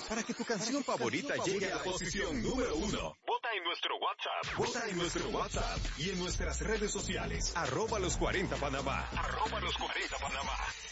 para que tu canción favorita llegue a la posición número 1. Vota en nuestro WhatsApp. Vota en nuestro WhatsApp y en nuestras redes sociales. @los40 Panamá. @los40 Panamá.